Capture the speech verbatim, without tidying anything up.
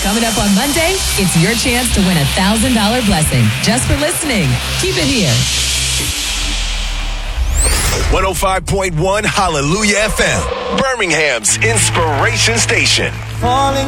Coming up on Monday, it's your chance to win a one thousand dollars blessing just for listening. Keep it here. one oh five point one Hallelujah F M, Birmingham's inspiration station.